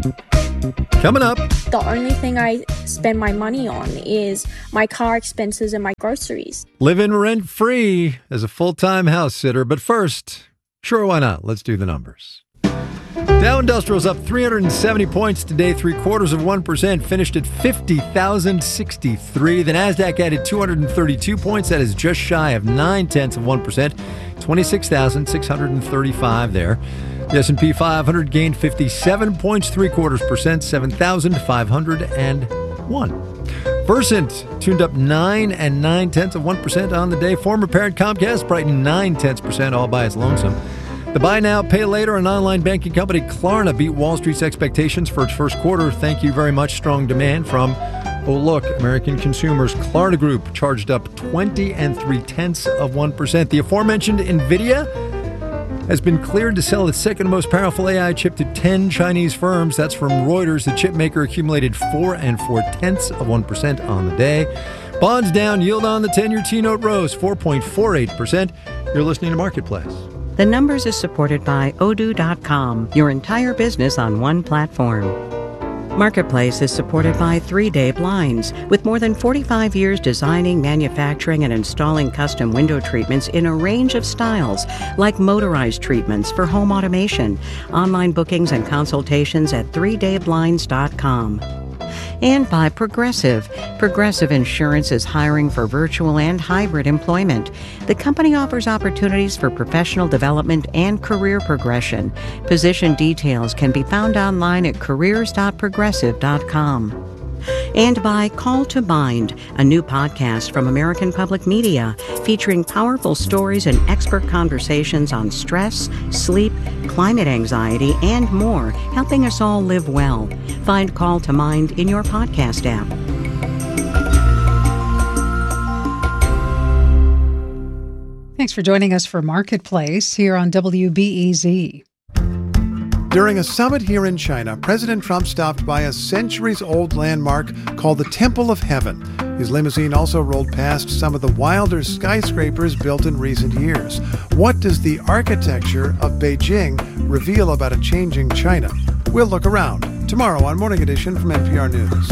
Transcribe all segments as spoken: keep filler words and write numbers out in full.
Coming up. The only thing I spend my money on is my car expenses and my groceries. Living rent-free as a full-time house sitter. But first, sure, why not? Let's do the numbers. Dow Industrial's up three hundred seventy points today, three quarters of one percent, finished at fifty thousand sixty-three. The Nasdaq added two hundred thirty-two points, that is just shy of nine tenths of one percent, twenty-six thousand six hundred thirty-five there. The S and P five hundred gained fifty-seven points, three quarters percent, seven thousand five hundred one. Versant tuned up nine and nine tenths of one percent on the day. Former parent Comcast brightened nine tenths percent all by its lonesome. The buy now, pay later and online banking company Klarna beat Wall Street's expectations for its first quarter. Thank you very much. Strong demand from, oh look, American consumers. Klarna Group charged up twenty and three tenths of one percent. The aforementioned NVIDIA has been cleared to sell its second most powerful A I chip to ten Chinese firms. That's from Reuters. The chip maker accumulated four and four tenths of one percent on the day. Bonds down, yield on the ten-year T-note rose four point four eight percent. You're listening to Marketplace. The Numbers is supported by Odoo dot com, your entire business on one platform. Marketplace is supported by three day Blinds, with more than forty-five years designing, manufacturing, and installing custom window treatments in a range of styles, like motorized treatments for home automation. Online bookings and consultations at three day blinds dot com. And by Progressive. Progressive Insurance is hiring for virtual and hybrid employment. The company offers opportunities for professional development and career progression. Position details can be found online at careers dot progressive dot com. And by Call to Mind, a new podcast from American Public Media, featuring powerful stories and expert conversations on stress, sleep, climate anxiety, and more, helping us all live well. Find Call to Mind in your podcast app. Thanks for joining us for Marketplace here on W B E Z. During a summit here in China, President Trump stopped by a centuries-old landmark called the Temple of Heaven. His limousine also rolled past some of the wilder skyscrapers built in recent years. What does the architecture of Beijing reveal about a changing China? We'll look around tomorrow on Morning Edition from N P R News.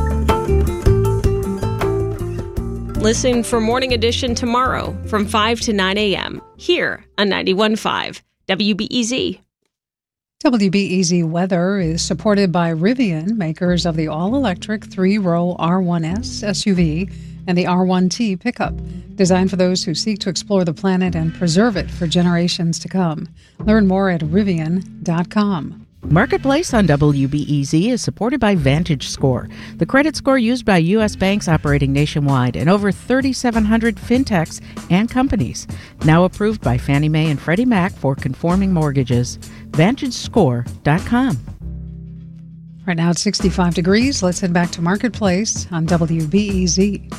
Listen for Morning Edition tomorrow from five to nine a.m. here on ninety-one point five W B E Z. W B E Z weather is supported by Rivian, makers of the all-electric three-row R one S S U V and the R one T pickup, designed for those who seek to explore the planet and preserve it for generations to come. Learn more at rivian dot com. Marketplace on W B E Z is supported by VantageScore, the credit score used by U S banks operating nationwide and over thirty-seven hundred fintechs and companies. Now approved by Fannie Mae and Freddie Mac for conforming mortgages. Vantage Score dot com. Right now it's sixty-five degrees. Let's head back to Marketplace on W B E Z.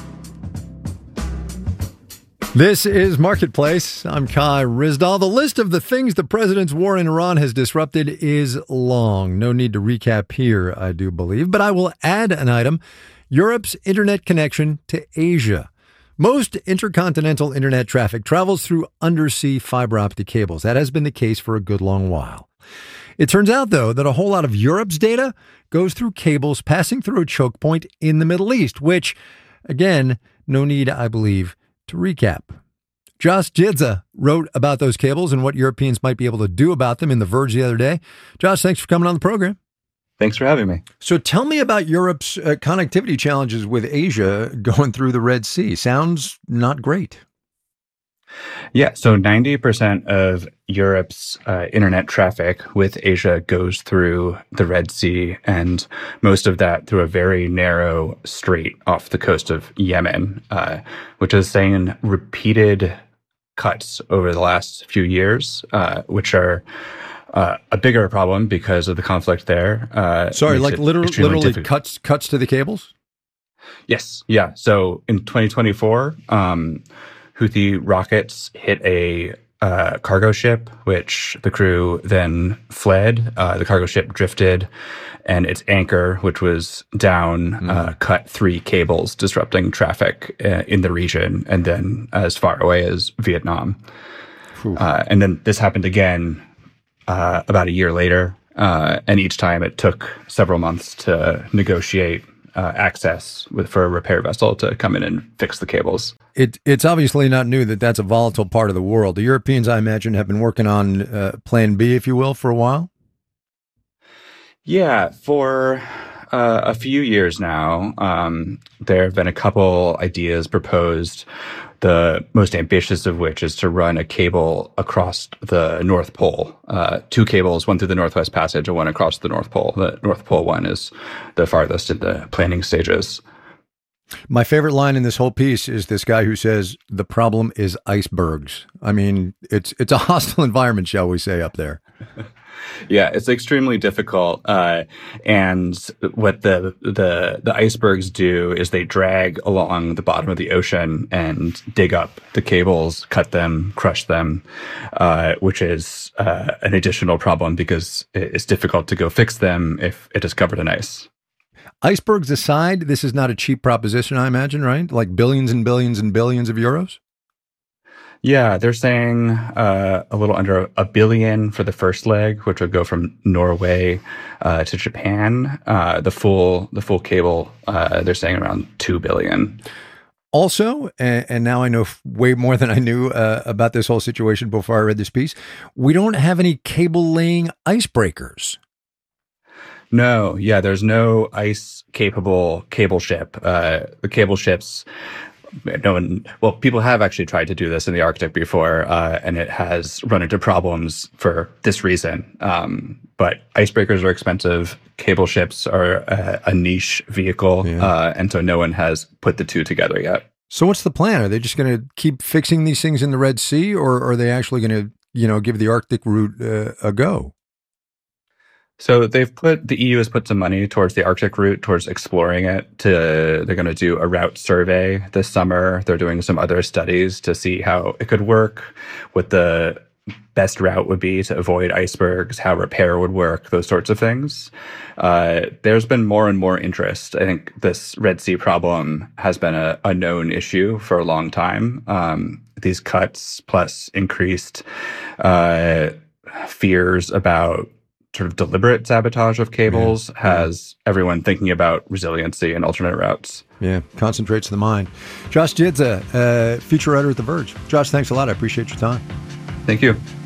This is Marketplace. I'm Kai Ryssdal. The list of the things the president's war in Iran has disrupted is long. No need to recap here, I do believe, but I will add an item: Europe's internet connection to Asia. Most intercontinental internet traffic travels through undersea fiber optic cables. That has been the case for a good long while. It turns out, though, that a whole lot of Europe's data goes through cables passing through a choke point in the Middle East, which, again, no need, I believe, to recap. Josh Jidza wrote about those cables and what Europeans might be able to do about them in The Verge the other day. Josh, thanks for coming on the program. Thanks for having me. So tell me about Europe's uh, connectivity challenges with Asia going through the Red Sea. Sounds not great. Yeah, so ninety percent of Europe's uh, internet traffic with Asia goes through the Red Sea, and most of that through a very narrow strait off the coast of Yemen, uh, which has seen repeated cuts over the last few years, uh, which are uh, a bigger problem because of the conflict there. Uh, Sorry, like literally, literally cuts cuts to the cables? Yes, yeah. So in twenty twenty-four, um, Houthi rockets hit a uh, cargo ship, which the crew then fled. Uh, the cargo ship drifted, and its anchor, which was down, mm. uh, cut three cables, disrupting traffic uh, in the region, and then as far away as Vietnam. Uh, and then this happened again uh, about a year later. Uh, and each time it took several months to negotiate uh, access with, for a repair vessel to come in and fix the cables. It, it's obviously not new that that's a volatile part of the world. The Europeans, I imagine, have been working on uh, Plan B, if you will, for a while. Yeah, for uh, a few years now, um, there have been a couple ideas proposed, the most ambitious of which is to run a cable across the North Pole. Uh, two cables, one through the Northwest Passage and one across the North Pole. The North Pole one is the farthest in the planning stages. My favorite line in this whole piece is this guy who says, the problem is icebergs. I mean, it's it's a hostile environment, shall we say, up there. Yeah, it's extremely difficult. Uh, and what the, the the icebergs do is they drag along the bottom of the ocean and dig up the cables, cut them, crush them, uh, which is uh, an additional problem because it's difficult to go fix them if it is covered in ice. Icebergs aside, this is not a cheap proposition, I imagine, right? Like billions and billions and billions of euros? Yeah, they're saying uh, a little under a billion for the first leg, which would go from Norway uh, to Japan. Uh, the full the full cable, uh, they're saying around two billion. Also, and, and now I know way more than I knew uh, about this whole situation before I read this piece, we don't have any cable laying icebreakers. No, yeah, there's no ice capable cable ship. Uh, the cable ships. No one, well, people have actually tried to do this in the Arctic before, uh, and it has run into problems for this reason. Um, but icebreakers are expensive. Cable ships are a, a niche vehicle, yeah. uh, and so no one has put the two together yet. So what's the plan? Are they just going to keep fixing these things in the Red Sea, or are they actually going to, you know, give the Arctic route uh, a go? So they've put, the E U has put some money towards the Arctic route, towards exploring it. To They're going to do a route survey this summer. They're doing some other studies to see how it could work, what the best route would be to avoid icebergs, how repair would work, those sorts of things. Uh, there's been more and more interest. I think this Red Sea problem has been a, a known issue for a long time. Um, these cuts plus increased uh, fears about sort of deliberate sabotage of cables yeah. has everyone thinking about resiliency and alternate routes. Yeah, concentrates the mind. Josh Jidza, uh, feature writer at The Verge. Josh, thanks a lot. I appreciate your time. Thank you.